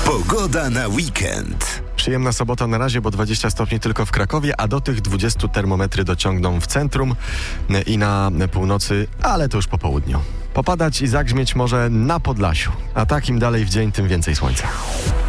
Pogoda na weekend. Przyjemna sobota na razie, bo 20 stopni tylko w Krakowie, a do tych 20 termometry dociągną w centrum i na północy, ale to już po południu. Popadać i zagrzmieć może na Podlasiu, a tak im dalej w dzień, tym więcej słońca.